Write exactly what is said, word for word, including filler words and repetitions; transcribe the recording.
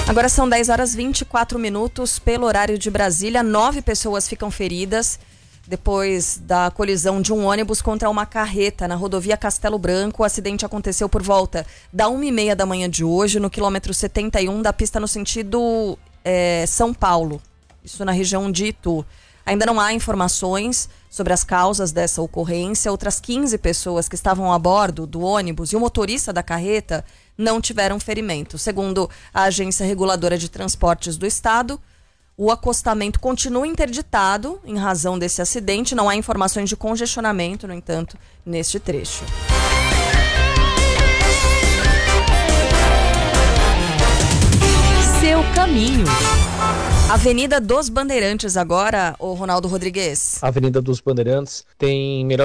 Agora são dez horas e vinte e quatro minutos pelo horário de Brasília. Nove pessoas ficam feridas depois da colisão de um ônibus contra uma carreta na rodovia Castelo Branco. O acidente aconteceu por volta da uma e meia da manhã de hoje, no quilômetro setenta e um da pista no sentido é, São Paulo. Isso na região de Itu. Ainda não há informações sobre as causas dessa ocorrência. Outras quinze pessoas que estavam a bordo do ônibus e o motorista da carreta não tiveram ferimento. Segundo a Agência Reguladora de Transportes do Estado, o acostamento continua interditado em razão desse acidente. Não há informações de congestionamento, no entanto, neste trecho. Seu caminho. Avenida dos Bandeirantes agora, o Ronaldo Rodrigues. Avenida dos Bandeirantes tem melhor